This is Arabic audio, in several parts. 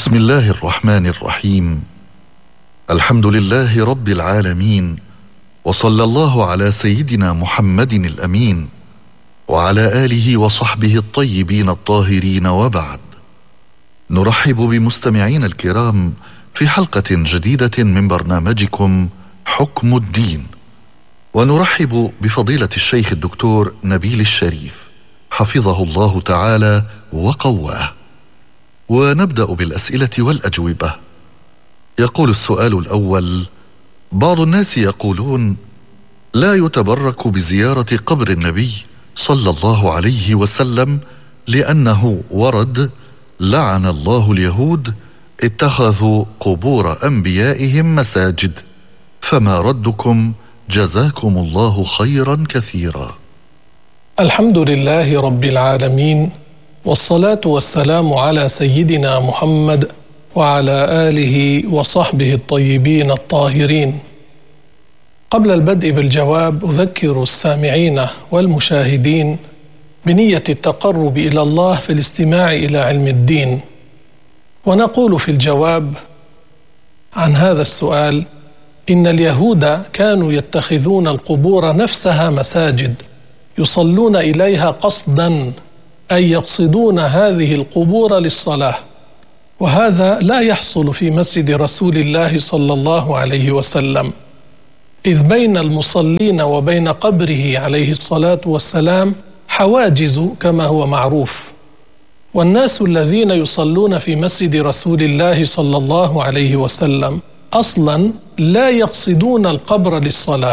بسم الله الرحمن الرحيم. الحمد لله رب العالمين، وصلى الله على سيدنا محمد الأمين وعلى آله وصحبه الطيبين الطاهرين، وبعد. نرحب بمستمعينا الكرام في حلقة جديدة من برنامجكم حكم الدين، ونرحب بفضيلة الشيخ الدكتور نبيل الشريف حفظه الله تعالى وقواه. ونبدأ بالأسئلة والأجوبة. يقول السؤال الأول: بعض الناس يقولون لا يتبرك بزيارة قبر النبي صلى الله عليه وسلم لأنه ورد: لعن الله اليهود اتخذوا قبور أنبيائهم مساجد. فما ردكم؟ جزاكم الله خيرا كثيرا. الحمد لله رب العالمين، والصلاة والسلام على سيدنا محمد وعلى آله وصحبه الطيبين الطاهرين. قبل البدء بالجواب أذكر السامعين والمشاهدين بنية التقرب إلى الله في الاستماع إلى علم الدين. ونقول في الجواب عن هذا السؤال: إن اليهود كانوا يتخذون القبور نفسها مساجد، يصلون إليها قصدا، أي يقصدون هذه القبور للصلاة، وهذا لا يحصل في مسجد رسول الله صلى الله عليه وسلم، إذ بين المصلين وبين قبره عليه الصلاة والسلام حواجز كما هو معروف. والناس الذين يصلون في مسجد رسول الله صلى الله عليه وسلم أصلا لا يقصدون القبر للصلاة.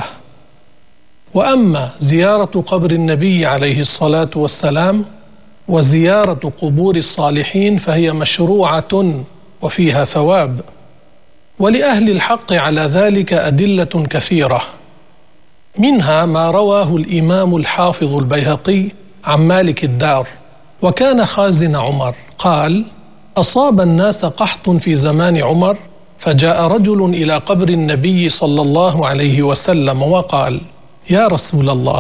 وأما زيارة قبر النبي عليه الصلاة والسلام وزيارة قبور الصالحين فهي مشروعة وفيها ثواب، ولأهل الحق على ذلك أدلة كثيرة، منها ما رواه الإمام الحافظ البيهقي عن مالك الدار، وكان خازن عمر، قال: أصاب الناس قحط في زمان عمر، فجاء رجل إلى قبر النبي صلى الله عليه وسلم وقال: يا رسول الله،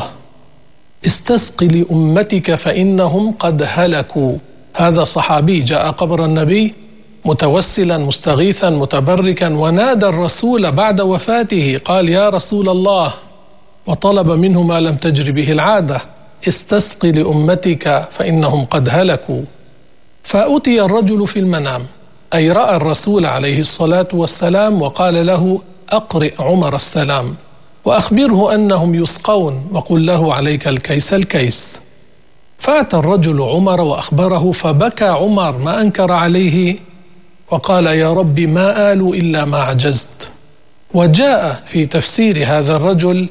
استسق لأمتك فإنهم قد هلكوا. هذا صحابي جاء قبر النبي متوسلا مستغيثا متبركا، ونادى الرسول بعد وفاته قال: يا رسول الله، وطلب منه ما لم تجر به العادة: استسق لأمتك فإنهم قد هلكوا. فأتي الرجل في المنام، أي رأى الرسول عليه الصلاة والسلام، وقال له: أقرئ عمر السلام وأخبره أنهم يسقون، وقل له عليك الكيس الكيس. فأتى الرجل عمر وأخبره، فبكى عمر ما أنكر عليه، وقال: يا رب ما آلوا إلا ما عجزت. وجاء في تفسير هذا الرجل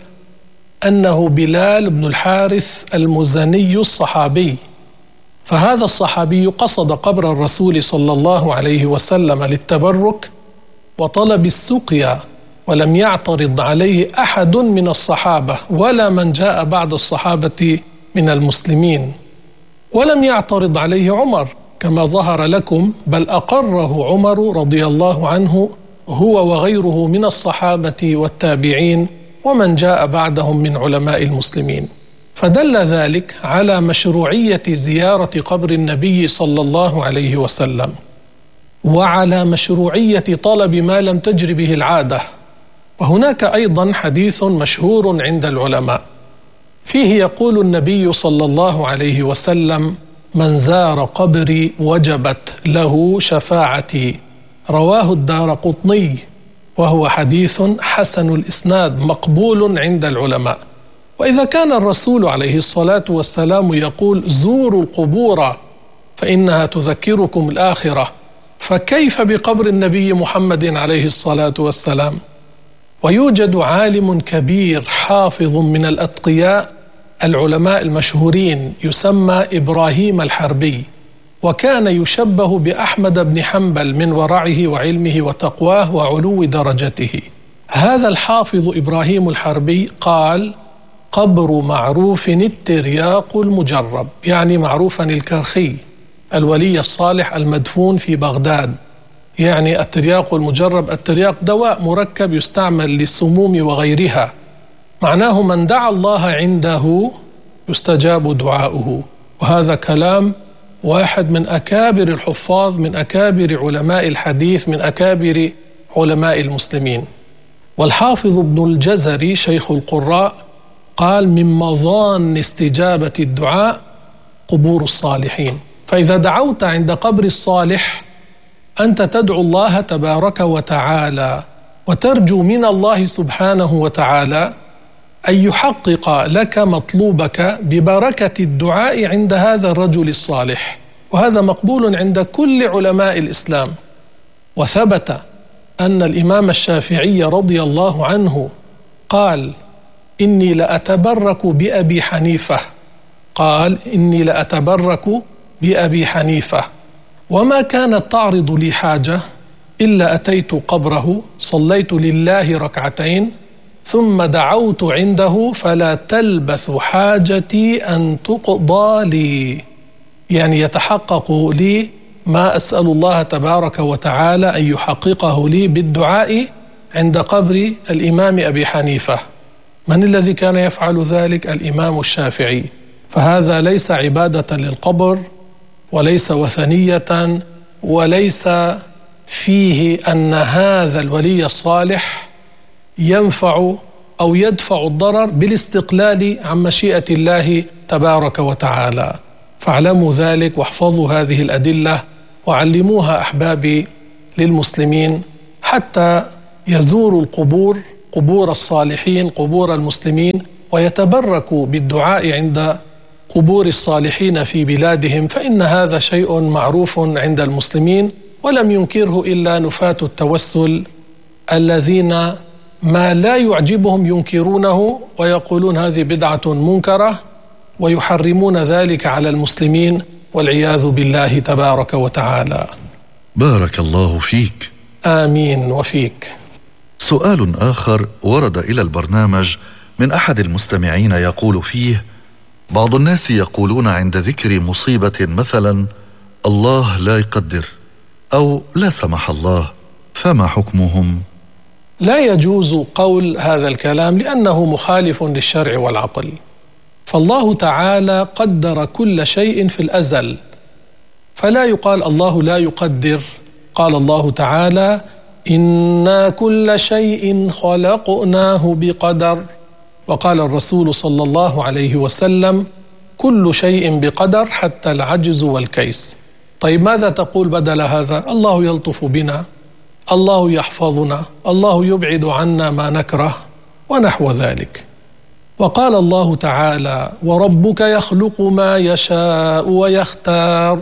أنه بلال بن الحارث المزني الصحابي. فهذا الصحابي قصد قبر الرسول صلى الله عليه وسلم للتبرك وطلب السقيا، ولم يعترض عليه أحد من الصحابة ولا من جاء بعد الصحابة من المسلمين، ولم يعترض عليه عمر كما ظهر لكم، بل أقره عمر رضي الله عنه هو وغيره من الصحابة والتابعين ومن جاء بعدهم من علماء المسلمين. فدل ذلك على مشروعية زيارة قبر النبي صلى الله عليه وسلم، وعلى مشروعية طلب ما لم تجر به العادة. وهناك أيضا حديث مشهور عند العلماء فيه يقول النبي صلى الله عليه وسلم: من زار قبري وجبت له شفاعتي. رواه الدارقطني، وهو حديث حسن الإسناد مقبول عند العلماء. وإذا كان الرسول عليه الصلاة والسلام يقول: زوروا القبور فإنها تذكركم الآخرة، فكيف بقبر النبي محمد عليه الصلاة والسلام؟ ويوجد عالم كبير حافظ من الأتقياء العلماء المشهورين يسمى إبراهيم الحربي، وكان يشبه بأحمد بن حنبل من ورعه وعلمه وتقواه وعلو درجته. هذا الحافظ إبراهيم الحربي قال: قبر معروف الترياق المجرب، يعني معروفا الكرخي الولي الصالح المدفون في بغداد، يعني الترياق المجرب. الترياق دواء مركب يستعمل للسموم وغيرها، معناه من دعا الله عنده يستجاب دعاؤه. وهذا كلام واحد من أكابر الحفاظ، من أكابر علماء الحديث، من أكابر علماء المسلمين. والحافظ ابن الجزري شيخ القراء قال: من مظان استجابة الدعاء قبور الصالحين. فإذا دعوت عند قبر الصالح أنت تدعو الله تبارك وتعالى وترجو من الله سبحانه وتعالى أن يحقق لك مطلوبك ببركة الدعاء عند هذا الرجل الصالح، وهذا مقبول عند كل علماء الإسلام. وثبت أن الإمام الشافعي رضي الله عنه قال: إني لأتبرك بأبي حنيفة. قال: إني لأتبرك بأبي حنيفة، وما كانت تعرض لي حاجة إلا أتيت قبره، صليت لله ركعتين، ثم دعوت عنده فلا تلبث حاجتي أن تقضى لي، يعني يتحقق لي ما أسأل الله تبارك وتعالى أن يحققه لي بالدعاء عند قبر الإمام أبي حنيفة. من الذي كان يفعل ذلك؟ الإمام الشافعي. فهذا ليس عبادة للقبر، وليس وثنية، وليس فيه أن هذا الولي الصالح ينفع أو يدفع الضرر بالاستقلال عن مشيئة الله تبارك وتعالى. فاعلموا ذلك واحفظوا هذه الأدلة وعلموها أحبابي للمسلمين حتى يزوروا القبور، قبور الصالحين، قبور المسلمين، ويتبركوا بالدعاء عند قبور الصالحين في بلادهم، فإن هذا شيء معروف عند المسلمين ولم ينكره إلا نفاة التوسل الذين ما لا يعجبهم ينكرونه ويقولون هذه بدعة منكرة ويحرمون ذلك على المسلمين والعياذ بالله تبارك وتعالى. بارك الله فيك. آمين وفيك. سؤال آخر ورد إلى البرنامج من أحد المستمعين يقول فيه: بعض الناس يقولون عند ذكر مصيبة مثلا الله لا يقدر أو لا سمح الله، فما حكمهم؟ لا يجوز قول هذا الكلام لأنه مخالف للشرع والعقل. فالله تعالى قدر كل شيء في الأزل، فلا يقال الله لا يقدر. قال الله تعالى: إنا كل شيء خلقناه بقدر. وقال الرسول صلى الله عليه وسلم: كل شيء بقدر حتى العجز والكيس. طيب ماذا تقول بدل هذا؟ الله يلطف بنا، الله يحفظنا، الله يبعد عنا ما نكره، ونحو ذلك. وقال الله تعالى: وربك يخلق ما يشاء ويختار.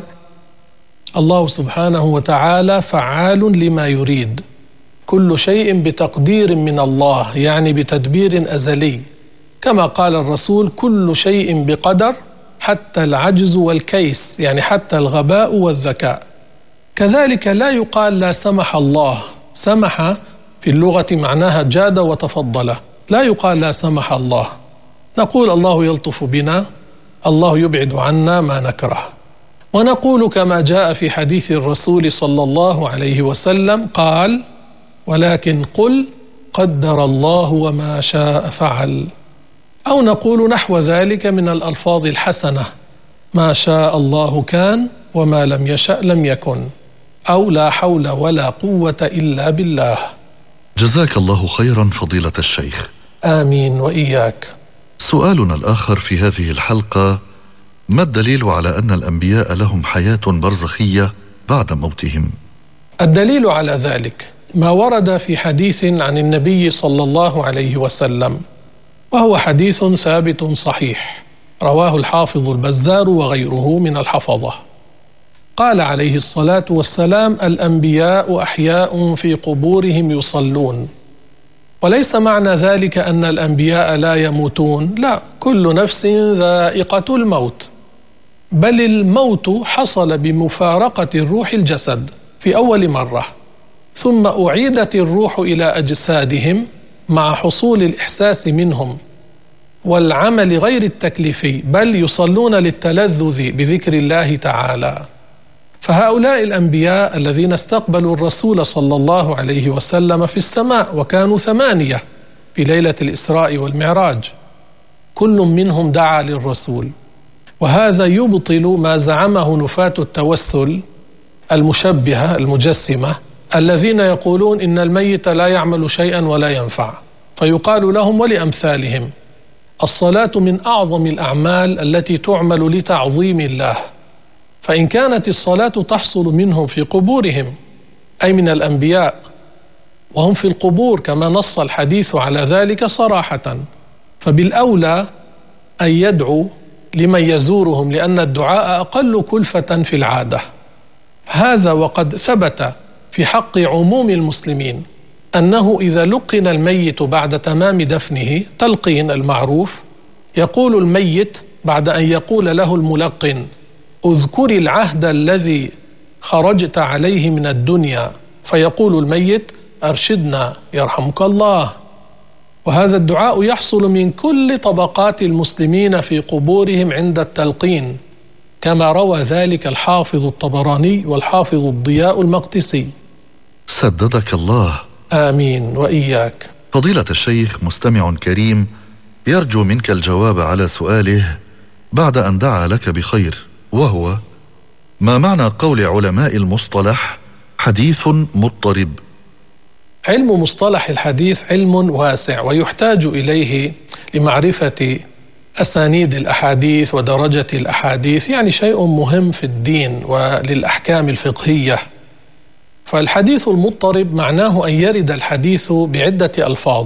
الله سبحانه وتعالى فعال لما يريد، كل شيء بتقدير من الله، يعني بتدبير أزلي، كما قال الرسول: كل شيء بقدر حتى العجز والكيس، يعني حتى الغباء والذكاء. كذلك لا يقال لا سمح الله. سمح في اللغة معناها جاد وتفضل، لا يقال لا سمح الله. نقول الله يلطف بنا، الله يبعد عنا ما نكره. ونقول كما جاء في حديث الرسول صلى الله عليه وسلم قال: ولكن قل قدر الله وما شاء فعل. أو نقول نحو ذلك من الألفاظ الحسنة: ما شاء الله كان وما لم يشأ لم يكن، أو لا حول ولا قوة إلا بالله. جزاك الله خيرا فضيلة الشيخ. آمين وإياك. سؤالنا الآخر في هذه الحلقة: ما الدليل على أن الأنبياء لهم حياة برزخية بعد موتهم؟ الدليل على ذلك ما ورد في حديث عن النبي صلى الله عليه وسلم، وهو حديث ثابت صحيح رواه الحافظ البزار وغيره من الحفظة. قال عليه الصلاة والسلام: الأنبياء أحياء في قبورهم يصلون. وليس معنى ذلك أن الأنبياء لا يموتون، لا، كل نفس ذائقة الموت، بل الموت حصل بمفارقة الروح الجسد في أول مرة، ثم أعيدت الروح إلى أجسادهم مع حصول الإحساس منهم والعمل غير التكليفي، بل يصلون للتلذذ بذكر الله تعالى. فهؤلاء الأنبياء الذين استقبلوا الرسول صلى الله عليه وسلم في السماء، وكانوا 8 في ليلة الإسراء والمعراج، كل منهم دعا للرسول وهذا يبطل ما زعمه نفاة التوسل المشبهة المجسمة الذين يقولون إن الميت لا يعمل شيئا ولا ينفع، فيقال لهم ولأمثالهم: الصلاة من أعظم الأعمال التي تعمل لتعظيم الله، فإن كانت الصلاة تحصل منهم في قبورهم أي من الأنبياء وهم في القبور كما نص الحديث على ذلك صراحة، فبالأولى أن يدعو لمن يزورهم، لأن الدعاء أقل كلفة في العادة. هذا وقد ثبت في حق عموم المسلمين أنه إذا لقن الميت بعد تمام دفنه تلقين المعروف، يقول الميت بعد أن يقول له الملقن: اذكر العهد الذي خرجت عليه من الدنيا، فيقول الميت: أرشدنا يرحمك الله. وهذا الدعاء يحصل من كل طبقات المسلمين في قبورهم عند التلقين، كما روى ذلك الحافظ الطبراني والحافظ الضياء المقدسي. سددك الله. آمين وإياك. فضيلة الشيخ، مستمع كريم يرجو منك الجواب على سؤاله بعد أن دعا لك بخير، وهو: ما معنى قول علماء المصطلح حديث مضطرب؟ علم مصطلح الحديث علم واسع ويحتاج إليه لمعرفة أسانيد الأحاديث ودرجة الأحاديث، يعني شيء مهم في الدين وللأحكام الفقهية. فالحديث المضطرب معناه أن يرد الحديث بعدة ألفاظ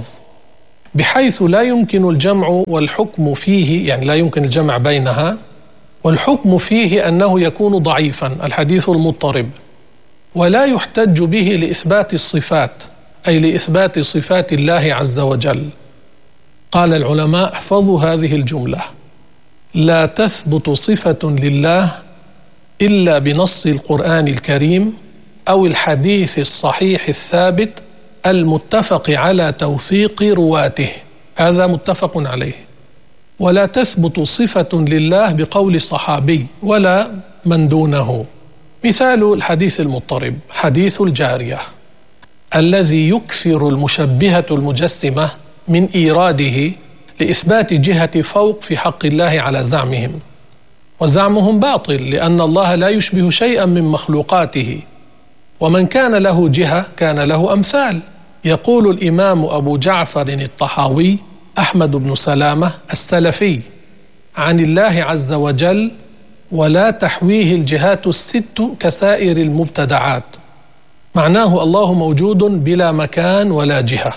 بحيث لا يمكن الجمع والحكم فيه، يعني لا يمكن الجمع بينها، والحكم فيه أنه يكون ضعيفا الحديث المضطرب، ولا يحتج به لإثبات الصفات، أي لإثبات صفات الله عز وجل. قال العلماء: احفظوا هذه الجملة: لا تثبت صفة لله إلا بنص القرآن الكريم أو الحديث الصحيح الثابت المتفق على توثيق رواته، هذا متفق عليه. ولا تثبت صفة لله بقول صحابي ولا من دونه. مثال الحديث المضطرب حديث الجارية الذي يكثر المشبهة المجسمة من إيراده لإثبات جهة فوق في حق الله على زعمهم، وزعمهم باطل لأن الله لا يشبه شيئا من مخلوقاته، ومن كان له جهة كان له أمثال. يقول الإمام أبو جعفر الطحاوي أحمد بن سلامة السلفي عن الله عز وجل: ولا تحويه الجهات الست كسائر المبتدعات، معناه الله موجود بلا مكان ولا جهة.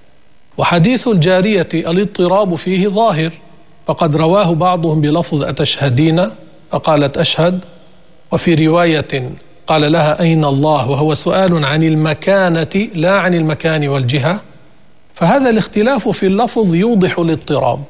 وحديث الجارية الاضطراب فيه ظاهر، فقد رواه بعضهم بلفظ أتشهدين فقالت أشهد، وفي رواية قال لها أين الله، وهو سؤال عن المكانة لا عن المكان والجهة، فهذا الاختلاف في اللفظ يوضح الاضطراب.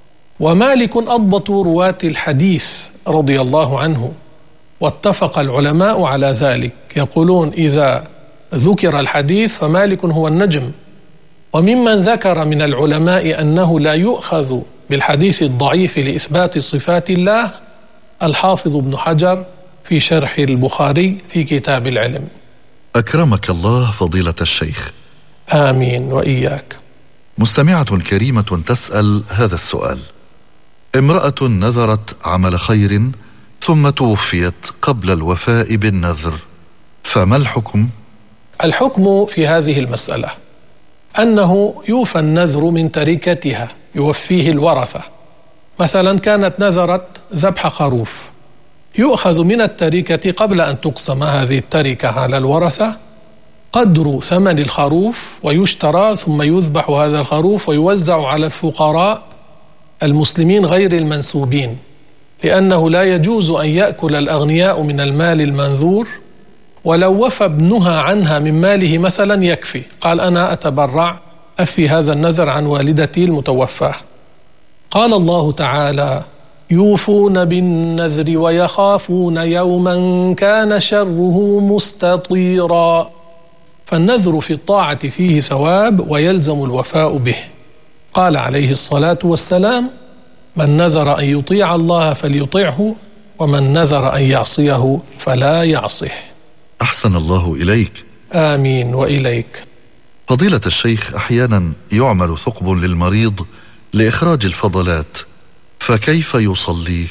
ومالك أضبط رواة الحديث رضي الله عنه، واتفق العلماء على ذلك، يقولون إذا ذكر الحديث فمالك هو النجم. وممن ذكر من العلماء أنه لا يؤخذ بالحديث الضعيف لإثبات صفات الله الحافظ ابن حجر في شرح البخاري في كتاب العلم. أكرمك الله فضيلة الشيخ. آمين وإياك. مستمعة كريمة تسأل هذا السؤال: امرأة نذرت عمل خير ثم توفيت قبل الوفاء بالنذر، فما الحكم؟ الحكم في هذه المسألة أنه يوفى النذر من تركتها، يوفيه الورثة. مثلا كانت نذرت ذبح خروف، يؤخذ من التركة قبل أن تقسم هذه التركة على الورثة قدر ثمن الخروف، ويشترى ثم يذبح هذا الخروف ويوزع على الفقراء المسلمين غير المنسوبين، لأنه لا يجوز أن يأكل الأغنياء من المال المنذور، ولو وفى ابنها عنها من ماله مثلا يكفي، قال أنا أتبرع أفي هذا النذر عن والدتي المتوفاة. قال الله تعالى: يوفون بالنذر ويخافون يوما كان شره مستطيرا. فالنذر في الطاعة فيه ثواب ويلزم الوفاء به. قال عليه الصلاة والسلام: من نذر أن يطيع الله فليطعه، ومن نذر أن يعصيه فلا يعصه. أحسن الله إليك. آمين وإليك. فضيلة الشيخ، أحيانا يعمل ثقب للمريض لإخراج الفضلات، فكيف يصلي؟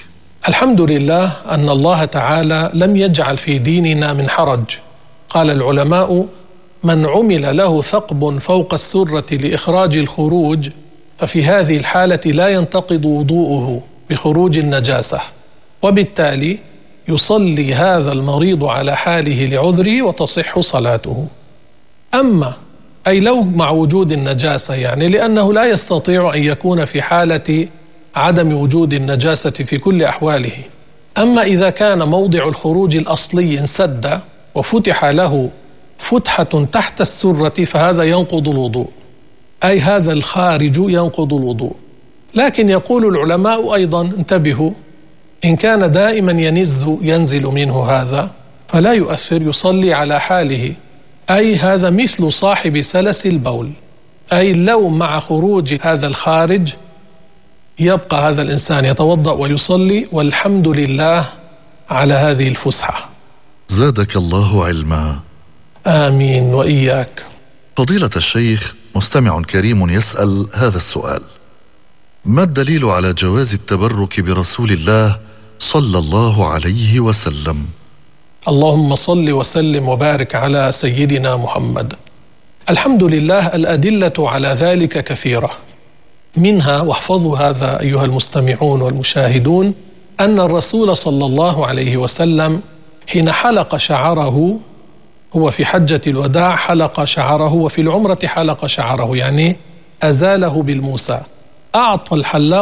الحمد لله أن الله تعالى لم يجعل في ديننا من حرج. قال العلماء: من عمل له ثقب فوق السرة لإخراج الخروج ففي هذه الحالة لا ينتقض وضوءه بخروج النجاسة، وبالتالي يصلي هذا المريض على حاله لعذره وتصح صلاته. أما أي لو مع وجود النجاسة، يعني لأنه لا يستطيع أن يكون في حالة عدم وجود النجاسة في كل أحواله. أما إذا كان موضع الخروج الأصلي انسد وفتح له فتحة تحت السرة فهذا ينقض الوضوء، أي هذا الخارج ينقض الوضوء. لكن يقول العلماء أيضا: انتبهوا، إن كان دائما ينزل منه هذا فلا يؤثر، يصلي على حاله، أي هذا مثل صاحب سلس البول، أي لو مع خروج هذا الخارج يبقى هذا الإنسان يتوضأ ويصلي، والحمد لله على هذه الفسحة. زادك الله علما. آمين وإياك. فضيلة الشيخ، مستمع كريم يسأل هذا السؤال: ما الدليل على جواز التبرك برسول الله صلى الله عليه وسلم؟ اللهم صل وسلم وبارك على سيدنا محمد. الحمد لله، الأدلة على ذلك كثيرة، منها، واحفظوا هذا أيها المستمعون والمشاهدون، أن الرسول صلى الله عليه وسلم حين حلق شعره، هو في حجة الوداع حلق شعره، وفي العمرة حلق شعره، يعني أزاله بالموسى، أعطى الحلاق